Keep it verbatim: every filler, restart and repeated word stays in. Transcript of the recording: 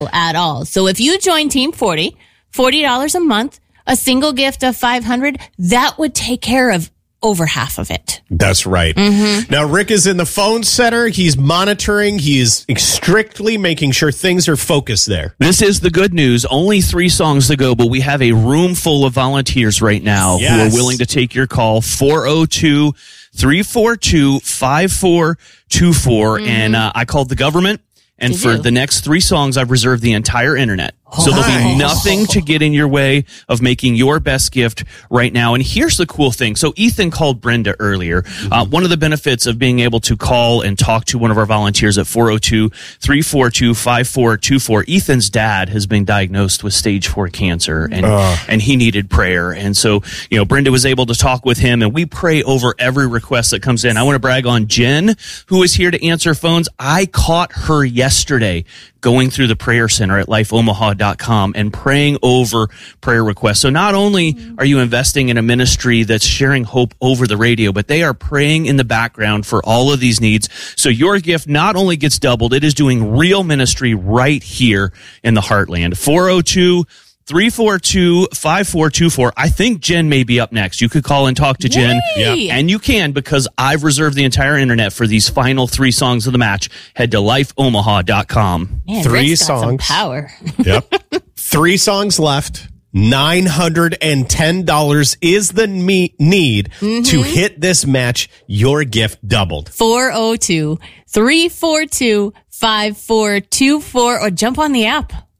at all. So if you join Team forty, forty dollars a month, a single gift of five hundred dollars, that would take care of over half of it. That's right. Mm-hmm. Now, Rick is in the phone center. He's monitoring. He is strictly making sure things are focused there. This is the good news. Only three songs to go, but we have a room full of volunteers right now yes. who are willing to take your call. four oh two, three four two, five four two four. Mm-hmm. And uh, I called the government. And Did for you? the next three songs, I've reserved the entire internet. Oh, so there'll be nice. nothing to get in your way of making your best gift right now. And here's the cool thing. So Ethan called Brenda earlier. Mm-hmm. Uh, one of the benefits of being able to call and talk to one of our volunteers at four oh two, three four two, five four two four. Ethan's dad has been diagnosed with stage four cancer, and, uh. and he needed prayer. And so, you know, Brenda was able to talk with him, and we pray over every request that comes in. I want to brag on Jen, who is here to answer phones. I caught her yesterday going through the prayer center at life omaha dot com and praying over prayer requests. So not only are you investing in a ministry that's sharing hope over the radio, but they are praying in the background for all of these needs. So your gift not only gets doubled, it is doing real ministry right here in the heartland. four oh two, three four two, five four two four. I think Jen may be up next. You could call and talk to Jen. Yay! And you can, because I've reserved the entire internet for these final three songs of the match. Head to life omaha dot com. Man, Three Rick's got some songs. power. Yep. Three songs left. nine hundred ten dollars is the me- need mm-hmm. to hit this match. Your gift doubled. four oh two, three four two, five four two four, or jump on the app.